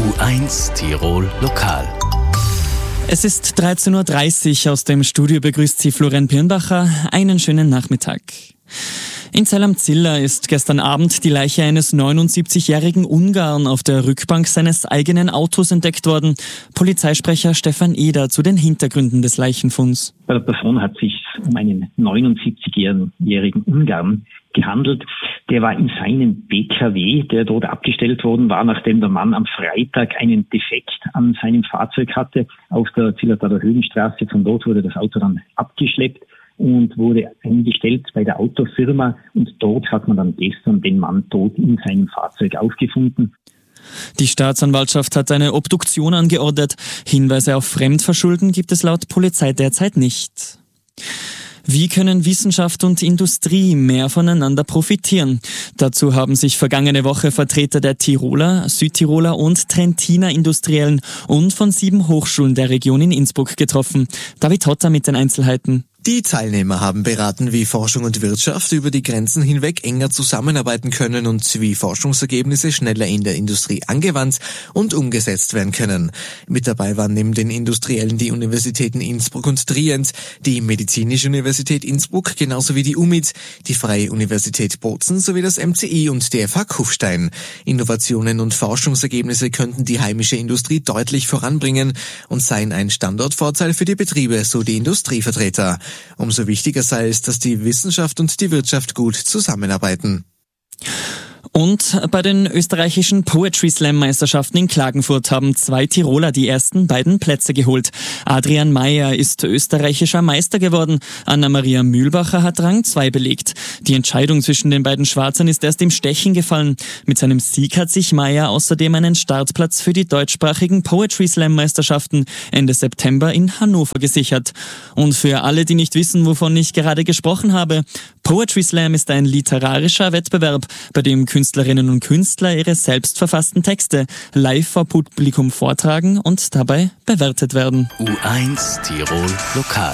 U1 Tirol Lokal. Es ist 13.30 Uhr. Aus dem Studio begrüßt Sie Florian Pirnbacher. Einen schönen Nachmittag. In Zell am Ziller ist gestern Abend die Leiche eines 79-jährigen Ungarn auf der Rückbank seines eigenen Autos entdeckt worden. Polizeisprecher Stefan Eder zu den Hintergründen des Leichenfunds. Bei der Person hat es sich um einen 79-jährigen Ungarn gehandelt. Der war in seinem PKW, der dort abgestellt worden war, nachdem der Mann am Freitag einen Defekt an seinem Fahrzeug hatte, auf der Zillertaler Höhenstraße. Von dort wurde das Auto dann abgeschleppt und wurde eingestellt bei der Autofirma, und dort hat man dann gestern den Mann tot in seinem Fahrzeug aufgefunden. Die Staatsanwaltschaft hat eine Obduktion angeordnet. Hinweise auf Fremdverschulden gibt es laut Polizei derzeit nicht. Wie können Wissenschaft und Industrie mehr voneinander profitieren? Dazu haben sich vergangene Woche Vertreter der Tiroler, Südtiroler und Trentiner Industriellen und von 7 Hochschulen der Region in Innsbruck getroffen. David Hotter mit den Einzelheiten. Die Teilnehmer haben beraten, wie Forschung und Wirtschaft über die Grenzen hinweg enger zusammenarbeiten können und wie Forschungsergebnisse schneller in der Industrie angewandt und umgesetzt werden können. Mit dabei waren neben den Industriellen die Universitäten Innsbruck und Trient, die Medizinische Universität Innsbruck, genauso wie die UMIT, die Freie Universität Bozen sowie das MCI und die FH Kufstein. Innovationen und Forschungsergebnisse könnten die heimische Industrie deutlich voranbringen und seien ein Standortvorteil für die Betriebe, so die Industrievertreter. Umso wichtiger sei es, dass die Wissenschaft und die Wirtschaft gut zusammenarbeiten. Und bei den österreichischen Poetry Slam Meisterschaften in Klagenfurt haben 2 Tiroler die ersten beiden Plätze geholt. Adrian Mayer ist österreichischer Meister geworden. Anna-Maria Mühlbacher hat Rang 2 belegt. Die Entscheidung zwischen den beiden Schwarzern ist erst im Stechen gefallen. Mit seinem Sieg hat sich Mayer außerdem einen Startplatz für die deutschsprachigen Poetry Slam Meisterschaften Ende September in Hannover gesichert. Und für alle, die nicht wissen, wovon ich gerade gesprochen habe: Poetry Slam ist ein literarischer Wettbewerb, bei dem Künstlerinnen und Künstler ihre selbst verfassten Texte live vor Publikum vortragen und dabei bewertet werden. U1 Tirol Lokal.